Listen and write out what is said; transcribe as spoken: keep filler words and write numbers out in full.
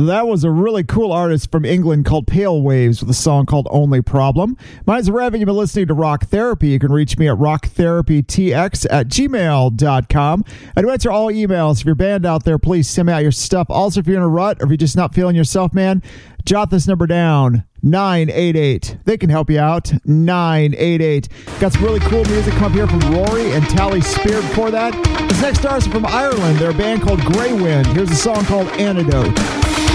That was a really cool artist from England called Pale Waves with a song called Only Problem. Mine's Rev, and you've been listening to Rock Therapy. You can reach me at rock therapy t x at gmail dot com. I do answer all emails. If you're a band out there, please send me out your stuff. Also, if you're in a rut or if you're just not feeling yourself, man, jot this number down. nine eight eight. They can help you out. nine eight eight. Got some really cool music come up here from Rory and Tally Spear before that. This next artist is from Ireland. They're a band called Grey Wind. Here's a song called Antidote.